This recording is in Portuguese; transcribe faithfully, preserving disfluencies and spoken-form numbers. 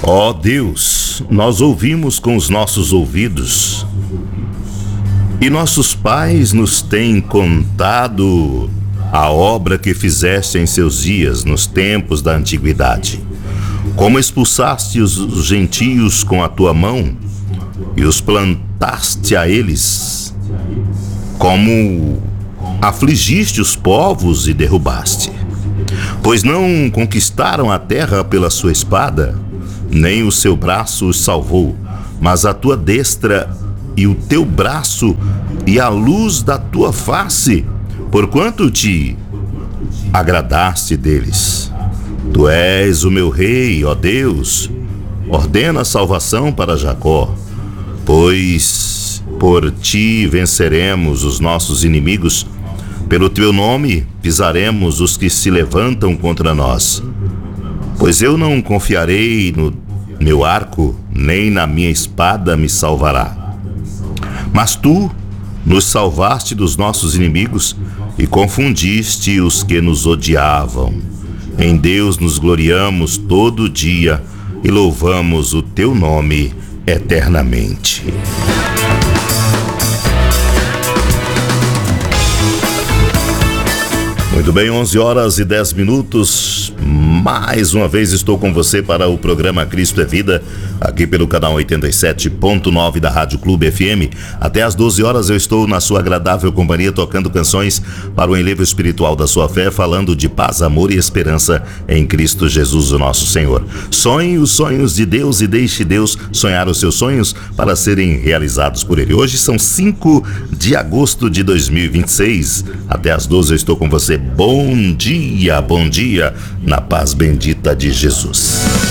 Ó Deus, nós ouvimos com os nossos ouvidos e nossos pais nos têm contado a obra que fizeste em seus dias nos tempos da antiguidade. Como expulsaste os gentios com a tua mão e os plantaste a eles, como afligiste os povos e derrubaste. Pois não conquistaram a terra pela sua espada, nem o seu braço os salvou, mas a tua destra e o teu braço e a luz da tua face, porquanto te agradaste deles. Tu és o meu rei, ó Deus, ordena a salvação para Jacó, pois por ti venceremos os nossos inimigos, pelo teu nome pisaremos os que se levantam contra nós. Pois eu não confiarei no meu arco, nem na minha espada me salvará. Mas tu nos salvaste dos nossos inimigos e confundiste os que nos odiavam. Em Deus nos gloriamos todo dia e louvamos o teu nome eternamente. Muito bem, onze horas e dez minutos. Mais uma vez estou com você para o programa Cristo é Vida, aqui pelo canal oitenta e sete ponto nove da Rádio Clube F M. Até às doze horas eu estou na sua agradável companhia, tocando canções para o enlevo espiritual da sua fé, falando de paz, amor e esperança em Cristo Jesus, o nosso Senhor. Sonhe os sonhos de Deus e deixe Deus sonhar os seus sonhos para serem realizados por Ele. Hoje são cinco de agosto de dois mil e vinte e seis. Até às doze eu estou com você. Bom dia, bom dia, na paz bendita de Jesus.